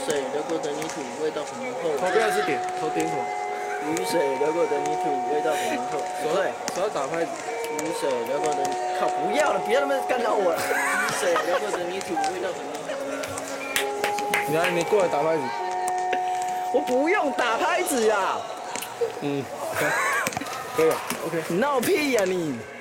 水流过的泥土，味道很浓厚。 头不要是点，头点什么？ 雨水流过的泥土，味道很浓厚。 手要打拍子。 雨水流过的，靠，不要了，别他妈干扰我了。雨水流过的泥土，味道很浓厚。 你过来打拍子。 我不用打拍子呀。 可以了 ，OK。 你闹屁呀你！